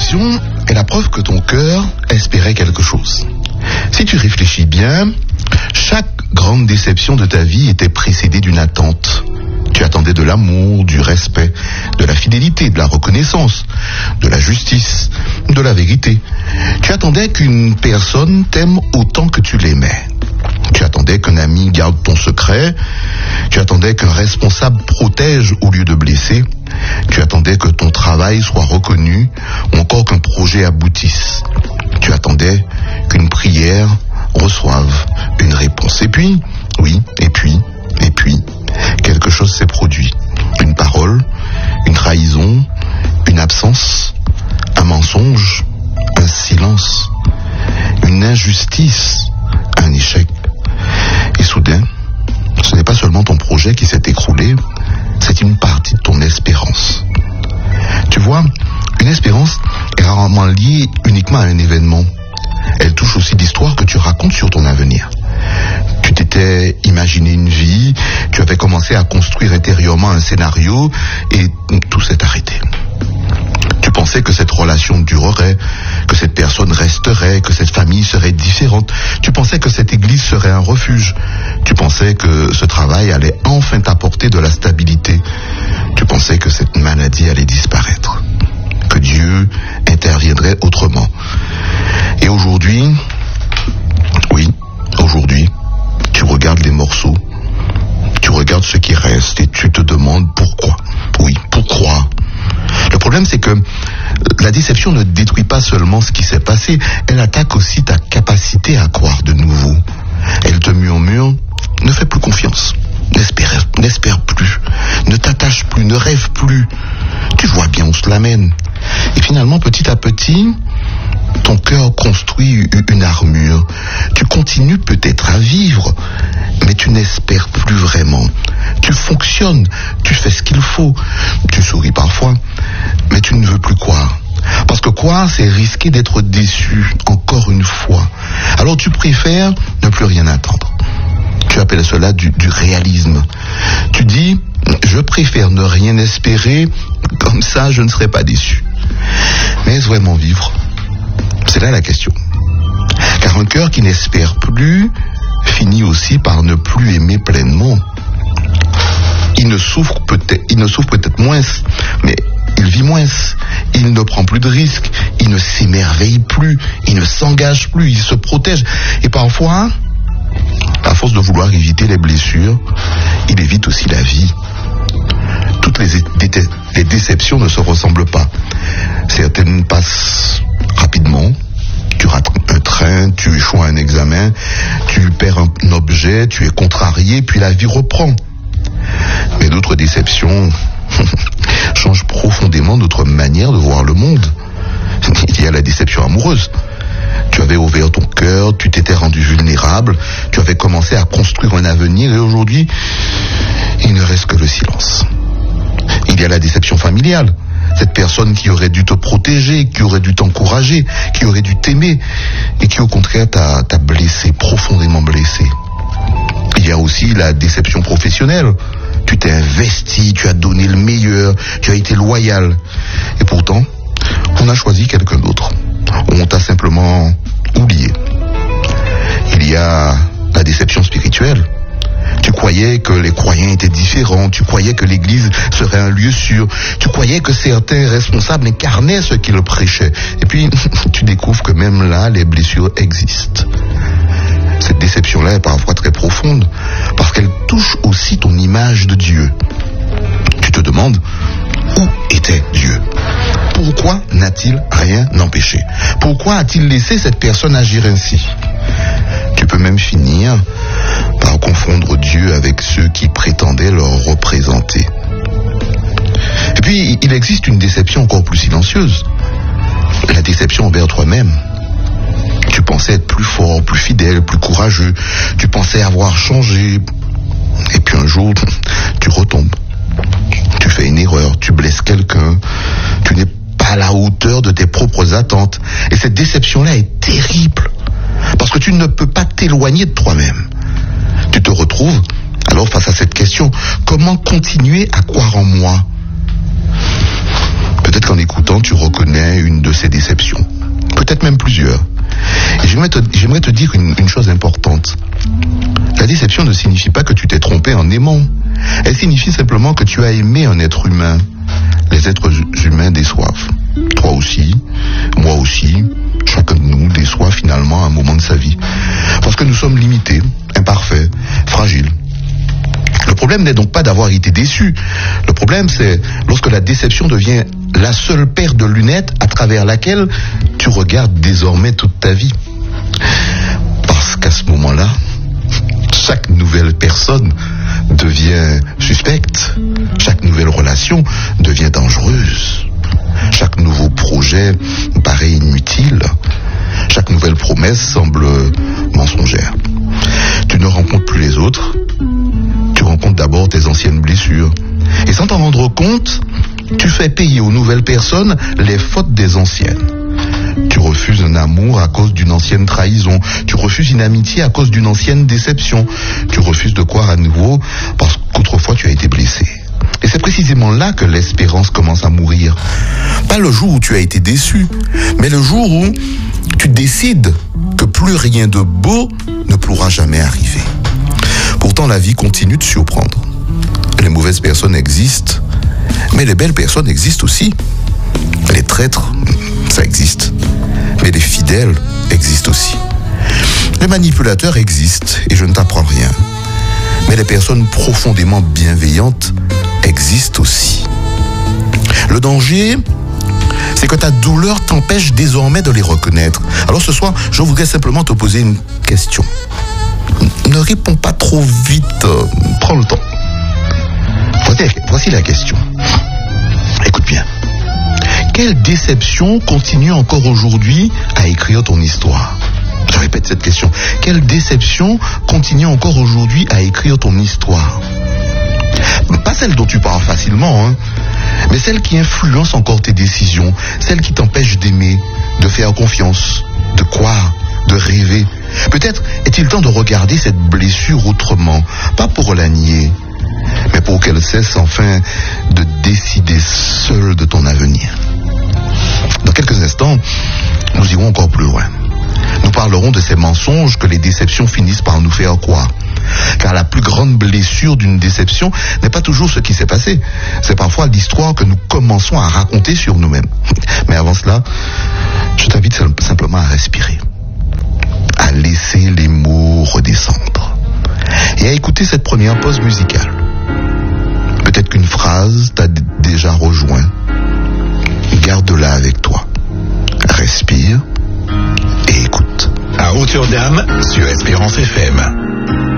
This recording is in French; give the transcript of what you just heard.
déception est la preuve que ton cœur espérait quelque chose. Si tu réfléchis bien, chaque grande déception de ta vie était précédée d'une attente. Tu attendais de l'amour, du respect, de la fidélité, de la reconnaissance, de la justice, de la vérité. Tu attendais qu'une personne t'aime autant que tu l'aimais. Tu attendais qu'un ami garde ton secret. Tu attendais qu'un responsable protège au lieu de blesser. Tu attendais que ton travail soit reconnu ou encore qu'un projet aboutisse. Tu attendais qu'une prière reçoive une réponse. Et puis, quelque chose s'est produit. Une parole, une trahison, une absence, un mensonge, un silence, une injustice, un échec. Et soudain, ce n'est pas seulement ton projet qui s'est écroulé, c'est une partie de ton espérance. Tu vois, une espérance est rarement liée uniquement à un événement. Elle touche aussi l'histoire que tu racontes sur ton avenir. Tu t'étais imaginé une vie, tu avais commencé à construire intérieurement un scénario et tout s'est arrêté. Tu pensais que cette relation durerait, que cette personne resterait, que cette famille serait différente. Tu pensais que cette église serait un refuge. Tu pensais que ce travail allait enfin t'apporter de la stabilité. Tu pensais que cette maladie allait disparaître, que Dieu interviendrait autrement. Et aujourd'hui, tu regardes les morceaux, tu regardes ce qui reste et tu te demandes pourquoi. Oui, pourquoi ? Le problème, c'est que la déception ne détruit pas seulement ce qui s'est passé, elle attaque aussi ta capacité à croire de nouveau. Elle te murmure, ne fais plus confiance, n'espère plus, ne t'attache plus, ne rêve plus. Tu vois bien où cela mène. Et finalement, petit à petit, ton cœur construit une armure. Tu continues peut-être à vivre, mais tu n'espères plus vraiment. Tu fonctionnes, tu fais ce qu'il faut. Tu souris parfois, mais tu ne veux plus croire. Parce que croire, c'est risquer d'être déçu encore une fois. Alors tu préfères ne plus rien attendre. Tu appelles cela du réalisme. Tu dis, je préfère ne rien espérer, comme ça je ne serai pas déçu. Mais est-ce vraiment vivre ? C'est là la question. Car un cœur qui n'espère plus finit aussi par ne plus aimer pleinement. Il ne souffre peut-être moins, mais il vit moins. Il ne prend plus de risques, il ne s'émerveille plus, il ne s'engage plus, il se protège. Et parfois, à force de vouloir éviter les blessures, il évite aussi la vie. Toutes les déceptions ne se ressemblent pas. Certaines passent rapidement. Tu rates un train, tu échoues à un examen, tu perds un objet, tu es contrarié, puis la vie reprend. Mais d'autres déceptions changent profondément notre manière de voir le monde. Il y a la déception amoureuse. Tu avais ouvert ton cœur, tu t'étais rendu vulnérable, tu avais commencé à construire un avenir et aujourd'hui, il ne reste que le silence. Il y a la déception familiale. Cette personne qui aurait dû te protéger, qui aurait dû t'encourager, qui aurait dû t'aimer et qui au contraire t'a blessé, profondément blessé. Il y a aussi la déception professionnelle. Tu t'es investi, tu as donné le meilleur, tu as été loyal. Et pourtant, on a choisi quelqu'un d'autre. On t'a simplement oublié. Il y a la déception spirituelle. Tu croyais que les croyants étaient différents, tu croyais que l'église serait un lieu sûr, tu croyais que certains responsables incarnaient ce qu'ils prêchaient. Et puis, tu découvres que même là, les blessures existent. Cette déception-là est parfois très profonde, parce qu'elle touche aussi ton image de Dieu. Tu te demandes, où était Dieu ? Pourquoi n'a-t-il rien empêché ? Pourquoi a-t-il laissé cette personne agir ainsi ? Tu peux même finir par confondre Dieu avec ceux qui prétendaient le représenter. Et puis, il existe une déception encore plus silencieuse. La déception envers toi-même. Tu pensais être plus fort, plus fidèle, plus courageux. Tu pensais avoir changé. Et puis un jour, tu retombes. Tu fais une erreur, tu blesses quelqu'un. Tu n'es pas à la hauteur de tes propres attentes. Et cette déception-là est terrible. Parce que tu ne peux pas t'éloigner de toi-même. Tu te retrouves alors face à cette question, comment continuer à croire en moi ? Peut-être qu'en écoutant temps, tu reconnais une de ces déceptions. Peut-être même plusieurs. Et j'aimerais te dire une chose importante. La déception ne signifie pas que tu t'es trompé en aimant. Elle signifie simplement que tu as aimé un être humain. Les êtres humains déçoivent. Toi aussi, moi aussi, chacun de nous déçoit finalement à un moment de sa vie. Parce que nous sommes limités, imparfaits, fragiles. Le problème n'est donc pas d'avoir été déçu. Le problème, c'est lorsque la déception devient la seule paire de lunettes à travers laquelle tu regardes désormais toute ta vie. Parce qu'à ce moment-là, chaque nouvelle personne devient suspecte. Chaque nouvelle relation devient dangereuse. Chaque nouveau projet paraît inutile. Chaque nouvelle promesse semble mensongère. Tu ne rencontres plus les autres. Tu rencontres d'abord tes anciennes blessures. Et sans t'en rendre compte, tu fais payer aux nouvelles personnes les fautes des anciennes. Tu refuses un amour à cause d'une ancienne trahison. Tu refuses une amitié à cause d'une ancienne déception. Tu refuses de croire à nouveau parce qu'autrefois tu as été blessé. Et c'est précisément là que l'espérance commence à mourir. Pas le jour où tu as été déçu, mais le jour où tu décides que plus rien de beau ne pourra jamais arriver. Pourtant, la vie continue de surprendre. Les mauvaises personnes existent, mais les belles personnes existent aussi. Les traîtres, ça existe. Mais les fidèles existent aussi. Les manipulateurs existent, et je ne t'apprends rien. Mais les personnes profondément bienveillantes existent aussi. Le danger, c'est que ta douleur t'empêche désormais de les reconnaître. Alors ce soir, je voudrais simplement te poser une question. Ne réponds pas trop vite, prends le temps. Voici la question. Écoute bien. Quelle déception continue encore aujourd'hui à écrire ton histoire? Je répète cette question. Quelle déception continue encore aujourd'hui à écrire ton histoire? Pas celle dont tu parles facilement, mais celle qui influence encore tes décisions, celle qui t'empêche d'aimer, de faire confiance, de croire, de rêver. Peut-être est-il temps de regarder cette blessure autrement, pas pour la nier, mais pour qu'elle cesse enfin de décider seule de ton avenir. Dans quelques instants, nous irons encore plus loin. Nous parlerons de ces mensonges que les déceptions finissent par nous faire croire. Car la plus grande blessure d'une déception n'est pas toujours ce qui s'est passé. C'est parfois l'histoire que nous commençons à raconter sur nous-mêmes. Mais avant cela, je t'invite simplement à respirer, à laisser les mots redescendre et à écouter cette première pause musicale. Peut-être qu'une phrase t'a déjà rejoint. Garde-la avec toi. Respire et écoute. À hauteur d'âme sur Espérance FM.